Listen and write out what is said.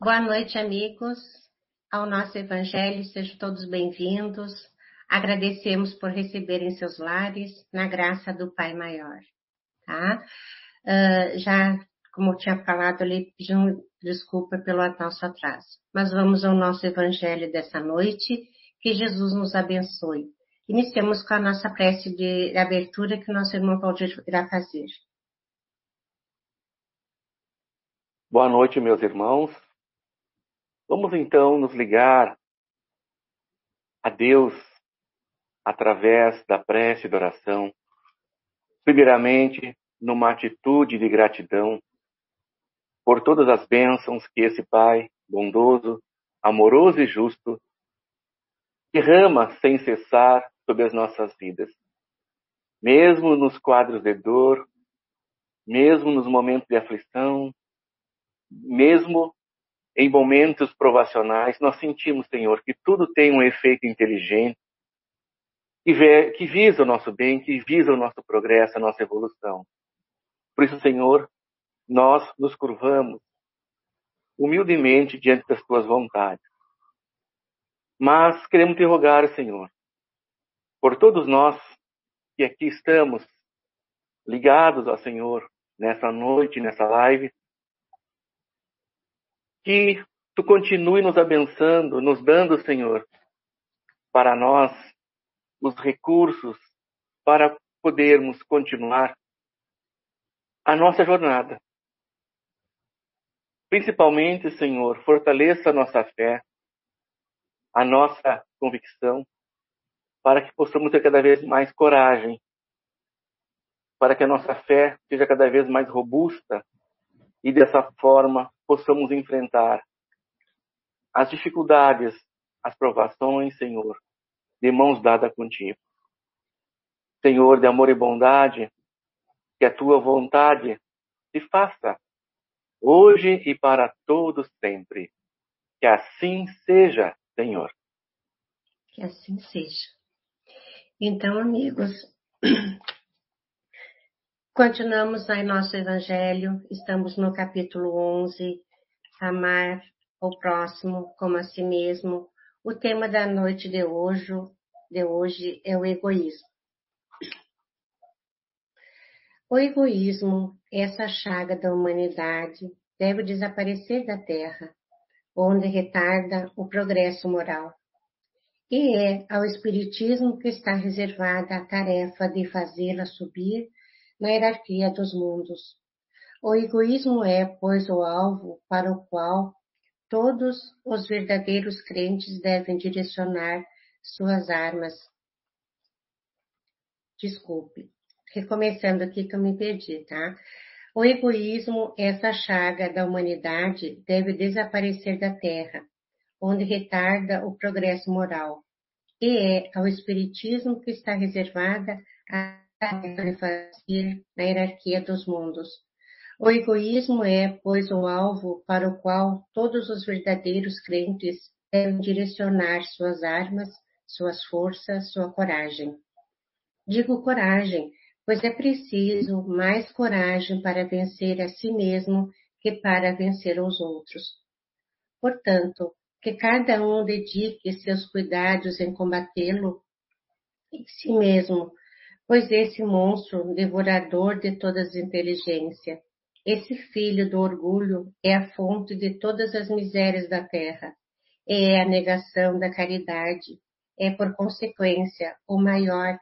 Boa noite, amigos, ao nosso Evangelho, sejam todos bem-vindos. Agradecemos por receberem seus lares, na graça do Pai Maior, tá? Já, como eu tinha falado, ali pedindo desculpa pelo nosso atraso. Mas vamos ao nosso Evangelho dessa noite, que Jesus nos abençoe. Iniciamos com a nossa prece de abertura que o nosso irmão Valdir irá fazer. Boa noite, meus irmãos. Vamos então nos ligar a Deus através da prece e da oração. Primeiramente, numa atitude de gratidão por todas as bênçãos que esse Pai bondoso, amoroso e justo derrama sem cessar sobre as nossas vidas. Mesmo nos quadros de dor, mesmo nos momentos de aflição, mesmo em momentos provacionais, nós sentimos, Senhor, que tudo tem um efeito inteligente, que visa o nosso bem, que visa o nosso progresso, a nossa evolução. Por isso, Senhor, nós nos curvamos humildemente diante das Tuas vontades. Mas queremos te rogar, Senhor, por todos nós que aqui estamos ligados ao Senhor nessa noite, nessa live, que Tu continue nos abençoando, nos dando, Senhor, para nós os recursos para podermos continuar a nossa jornada. Principalmente, Senhor, fortaleça a nossa fé, a nossa convicção, para que possamos ter cada vez mais coragem, para que a nossa fé seja cada vez mais robusta e dessa forma possamos enfrentar as dificuldades, as provações, Senhor, de mãos dadas contigo. Senhor, de amor e bondade, que a Tua vontade se faça hoje e para todos sempre. Que assim seja, Senhor. Que assim seja. Então, amigos, continuamos aí nosso Evangelho, estamos no capítulo 11, amar o próximo como a si mesmo. O tema da noite de hoje é o egoísmo. O egoísmo, essa chaga da humanidade, deve desaparecer da Terra, onde retarda o progresso moral. E é ao Espiritismo que está reservada a tarefa de fazê-la subir na hierarquia dos mundos. O egoísmo é, pois, o alvo para o qual todos os verdadeiros crentes devem direcionar suas armas. Desculpe, recomeçando aqui que eu me perdi, tá? O egoísmo, essa chaga da humanidade, deve desaparecer da Terra, onde retarda o progresso moral. E é ao Espiritismo que está reservada a tarefa de fazer na hierarquia dos mundos. O egoísmo é, pois, o alvo para o qual todos os verdadeiros crentes devem direcionar suas armas, suas forças, sua coragem. Digo coragem, pois é preciso mais coragem para vencer a si mesmo que para vencer os outros. Portanto, que cada um dedique seus cuidados em combatê-lo em si mesmo, pois esse monstro, devorador de todas as inteligências, esse filho do orgulho é a fonte de todas as misérias da terra, é a negação da caridade, é por consequência o maior